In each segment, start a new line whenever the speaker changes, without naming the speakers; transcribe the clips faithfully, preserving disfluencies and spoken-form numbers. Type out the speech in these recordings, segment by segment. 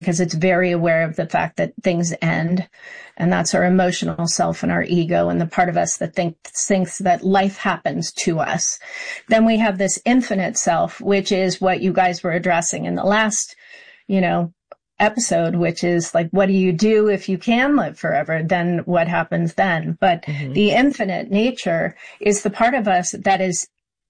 because it's very aware of the fact that things end. And that's our emotional self and our ego and the part of us that think, thinks that life happens to us. Then we have this infinite self, which is what you guys were addressing in the last, you know, episode, which is like, what do you do if you can live forever? Then what happens then? But mm-hmm. the infinite nature is the part of us that is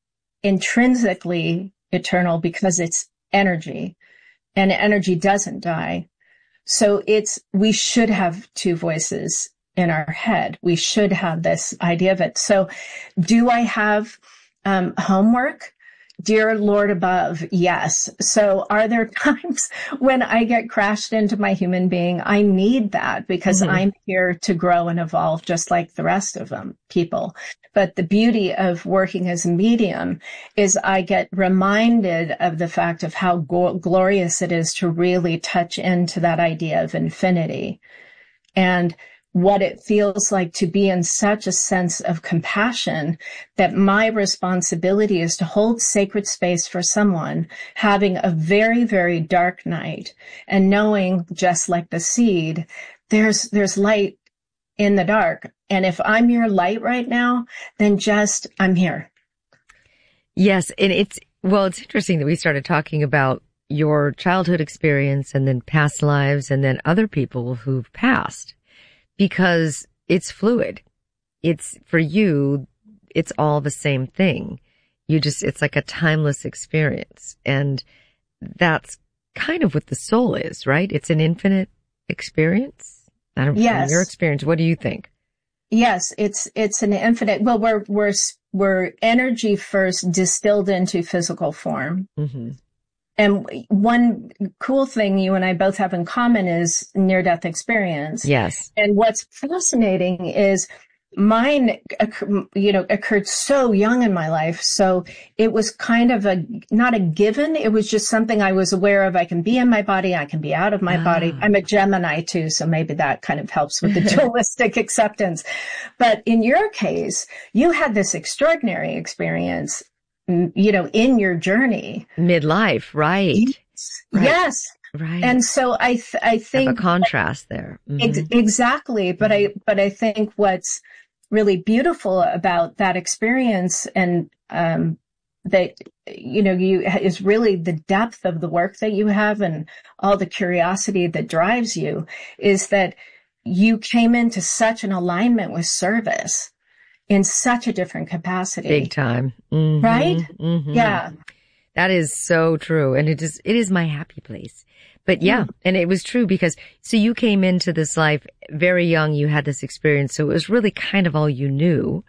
intrinsically eternal because it's energy, and energy doesn't die. So it's, we should have two voices in our head. We should have this idea of it. So do I have um, homework? Dear Lord above, yes. So are there times when I get crashed into my human being? I need that because mm-hmm. I'm here to grow and evolve just like the rest of them, people. But the beauty of working as a medium is I get reminded of the fact of how go- glorious it is to really touch into that idea of infinity and what it feels like to be in such a sense of compassion that my responsibility is to hold sacred space for someone having a very, very dark night and knowing, just like the seed, there's, there's light in the dark. And if I'm your light right now, then just, I'm here.
Yes. And it's, well, it's interesting that we started talking about your childhood experience and then past lives and then other people who've passed. Because it's fluid. It's, for you, it's all the same thing. You just, it's like a timeless experience. And that's kind of what the soul is, right? It's an infinite experience. I don't know,
yes.
From your experience, what do you think?
Yes, it's, it's an infinite, well, we're, we're, we're energy first distilled into physical form. Mm-hmm. And one cool thing you and I both have in common is near-death experience.
Yes.
And what's fascinating is mine, you know, occurred so young in my life. So it was kind of a, not a given. It was just something I was aware of. I can be in my body. I can be out of my ah. body. I'm a Gemini too. So maybe that kind of helps with the dualistic acceptance. But in your case, you had this extraordinary experience, you know, in your journey.
Midlife, right.
Yes.
Right.
Yes.
Right.
And so I, th- I think
have a contrast there. Mm-hmm.
Ex- exactly. But I, but I think what's really beautiful about that experience and, um, that, you know, you is really the depth of the work that you have and all the curiosity that drives you is that you came into such an alignment with service in such a different capacity.
Big time. Mm-hmm.
Right?
Mm-hmm.
Yeah.
That is so true. And it is, it is my happy place. But yeah, mm. and it was true because, so you came into this life very young, you had this experience. So it was really kind of all you knew.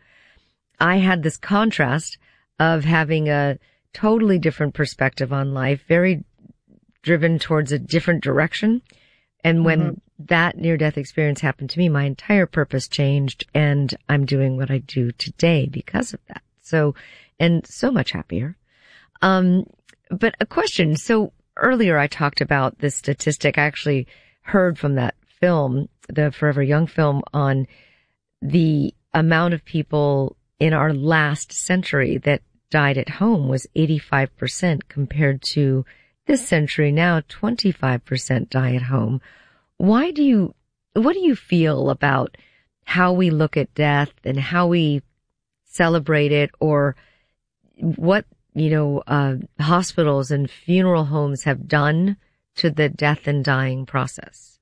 I had this contrast of having a totally different perspective on life, very driven towards a different direction. And when mm-hmm. that near-death experience happened to me, my entire purpose changed, and I'm doing what I do today because of that. So, and so much happier. Um, but a question. So earlier I talked about this statistic. I actually heard from that film, the Forever Young film, on the amount of people in our last century that died at home was eighty-five percent compared to this century now, twenty-five percent die at home. Why do you, what do you feel about how we look at death and how we celebrate it, or what, you know, uh, hospitals and funeral homes have done to the death and dying process?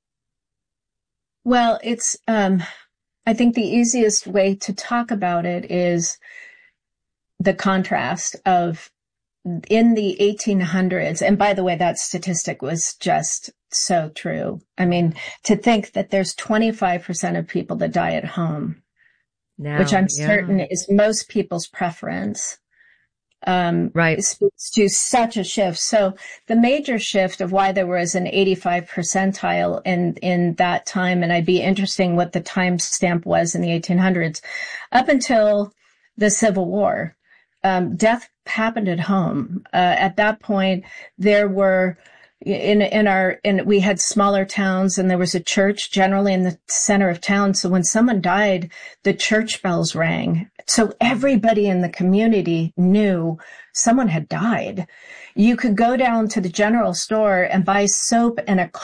Well, it's, um, I think the easiest way to talk about it is the contrast of in the eighteen hundreds. And by the way, that statistic was just so true. I mean, to think that there's twenty-five percent of people that die at home, now, which I'm yeah. certain is most people's preference. Um,
right.
It speaks to such a shift. So the major shift of why there was an eighty-five percentile in, in that time, and I'd be interesting what the time stamp was in the eighteen hundreds, up until the Civil War, um, death happened at home. Uh, at that point, there were, in, in our, in, we had smaller towns and there was a church generally in the center of town. So when someone died, the church bells rang. So everybody in the community knew someone had died. You could go down to the general store and buy soap and a